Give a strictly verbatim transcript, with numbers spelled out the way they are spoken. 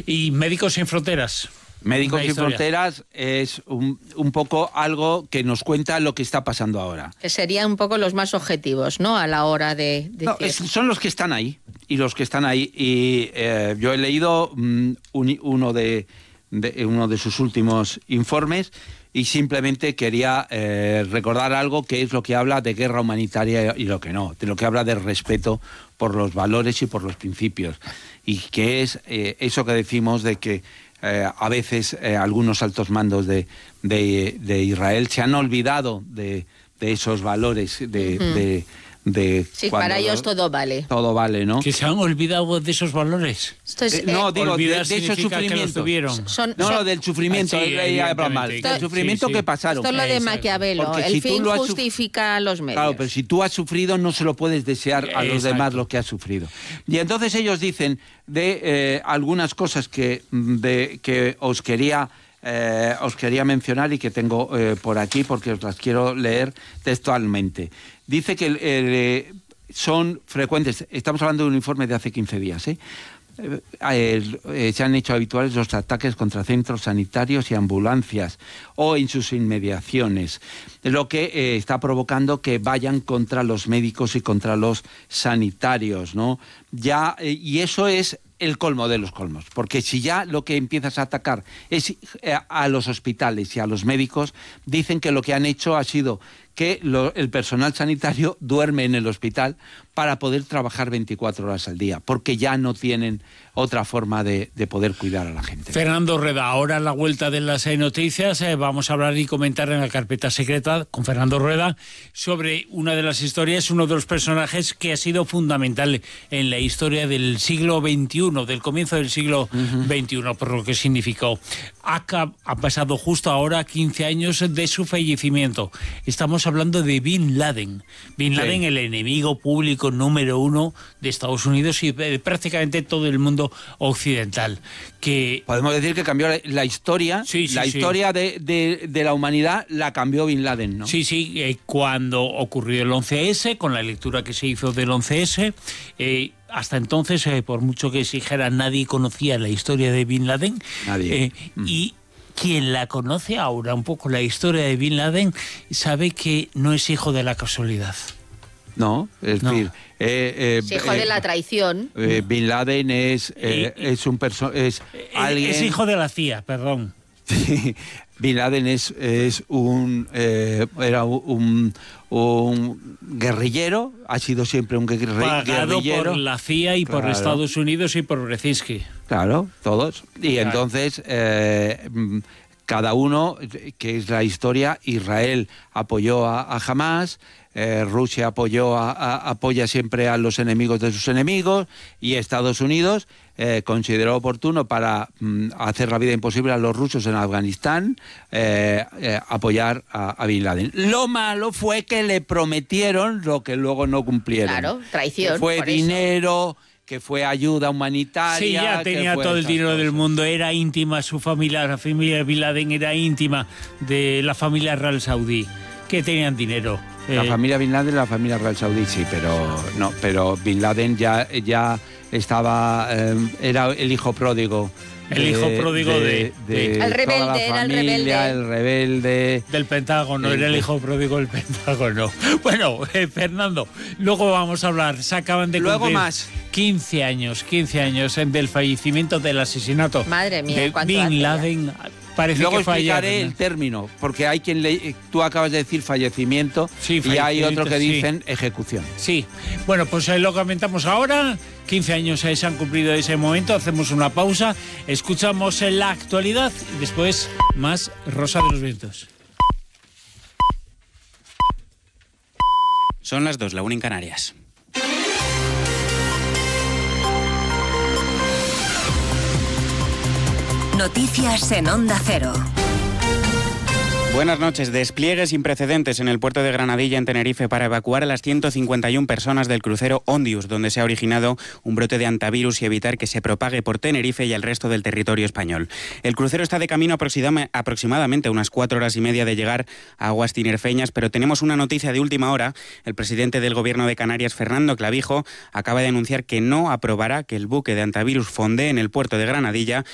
Y Médicos Sin Fronteras. Médicos Sin Fronteras es un, un poco algo que nos cuenta lo que está pasando ahora. Que serían un poco los más objetivos, ¿no? A la hora de... de no, es, son los que están ahí. Y los que están ahí. Y eh, yo he leído um, un, uno, de, de, uno de sus últimos informes y simplemente quería eh, recordar algo que es lo que habla de guerra humanitaria y lo que no. De lo que habla de respeto por los valores y por los principios. Y que es eh, eso que decimos de que Eh, a veces eh, algunos altos mandos de, de, de Israel se han olvidado de, de esos valores de, uh-huh. de, de sí, para ellos lo, todo vale. Todo vale, ¿no? ¿Que se han olvidado de esos valores? Esto es, eh, no, digo, de, de esos sufrimientos. Son, no, son, no, del sufrimiento. Sí, eh, mal, del sí, sufrimiento sí. que pasaron. Esto es lo de Maquiavelo. Porque el si fin justifica los medios. Claro, pero si tú has sufrido, no se lo puedes desear a los Exacto. demás lo que has sufrido. Y entonces ellos dicen de eh, algunas cosas que, de, que os quería... Eh, os quería mencionar y que tengo eh, por aquí porque os las quiero leer textualmente. Dice que eh, son frecuentes, estamos hablando de un informe de hace quince días, ¿eh? Eh, eh, se han hecho habituales los ataques contra centros sanitarios y ambulancias o en sus inmediaciones, lo que eh, está provocando que vayan contra los médicos y contra los sanitarios, ¿no? Ya, eh, y eso es el colmo de los colmos, porque si ya lo que empiezas a atacar es eh, a los hospitales y a los médicos, dicen que lo que han hecho ha sido que lo, el personal sanitario duerme en el hospital para poder trabajar veinticuatro horas al día, porque ya no tienen otra forma de, de poder cuidar a la gente. Fernando Rueda, ahora a la vuelta de las eh, noticias eh, vamos a hablar y comentar en la carpeta secreta con Fernando Rueda sobre una de las historias, uno de los personajes que ha sido fundamental en la historia del siglo veintiuno, del comienzo del siglo uh-huh. veintiuno, por lo que significó. Ha, ha pasado justo ahora quince años de su fallecimiento. Estamos hablando de Bin Laden. Bin Laden, sí. el enemigo público número uno de Estados Unidos y de prácticamente todo el mundo occidental. Que podemos decir que cambió la, la historia, sí, sí, la sí. historia de, de, de la humanidad la cambió Bin Laden, ¿no? Sí, sí, eh, cuando ocurrió el once ese, con la lectura que se hizo del once ese, eh, hasta entonces, eh, por mucho que exigera, nadie conocía la historia de Bin Laden. Nadie. Eh, mm. Y quien la conoce ahora, un poco la historia de Bin Laden, sabe que no es hijo de la casualidad. No, es no. decir... Eh, eh, es hijo eh, de la traición. Eh, Bin Laden es, eh, eh, es un perso es eh, alguien... Es hijo de la C I A, perdón. Bin Laden es, es un... Eh, era un, un guerrillero, ha sido siempre un guerri Pagado guerrillero. por la C I A y claro. por Estados Unidos y por Brzezinski. Claro, todos. Y claro. entonces... Eh, cada uno, que es la historia, Israel apoyó a, a Hamas, eh, Rusia apoyó a, a, apoya siempre a los enemigos de sus enemigos y Estados Unidos eh, consideró oportuno para mm, hacer la vida imposible a los rusos en Afganistán eh, eh, apoyar a, a Bin Laden. Lo malo fue que le prometieron lo que luego no cumplieron. Claro, traición. Que fue dinero... Eso. que fue ayuda humanitaria... Sí, ya tenía todo el dinero cosas. del mundo, era íntima su familia, la familia de Bin Laden era íntima de la familia real saudí, que tenían dinero. La eh. familia Bin Laden, la familia real saudí, sí, pero no, pero Bin Laden ya, ya estaba, eh, era el hijo pródigo. El de, hijo pródigo de... de, de, de el rebelde, toda la era familia, el rebelde. El rebelde... Del Pentágono, el, era el hijo pródigo del Pentágono. Bueno, eh, Fernando, luego vamos a hablar. Se acaban de luego cumplir más. quince años, quince años del fallecimiento, del asesinato Madre mía, de Bin Laden. Parece Luego que explicaré ayer, ¿no? el término, porque hay quien le... Tú acabas de decir fallecimiento, sí, y hay otro que dicen sí. ejecución. Sí, bueno, pues eh, lo comentamos ahora. quince años eh, se han cumplido de ese momento. Hacemos una pausa, escuchamos eh, la actualidad y después más Rosa de los Vientos. Son las dos, la una en Canarias. Noticias en Onda Cero. Buenas noches. Despliegue sin precedentes en el puerto de Granadilla, en Tenerife, para evacuar a las ciento cincuenta y una personas del crucero Ondius, donde se ha originado un brote de hantavirus y evitar que se propague por Tenerife y el resto del territorio español. El crucero está de camino aproximadamente a unas cuatro horas y media de llegar a aguas tinerfeñas, pero tenemos una noticia de última hora. El presidente del Gobierno de Canarias, Fernando Clavijo, acaba de anunciar que no aprobará que el buque de hantavirus fondee en el puerto de Granadilla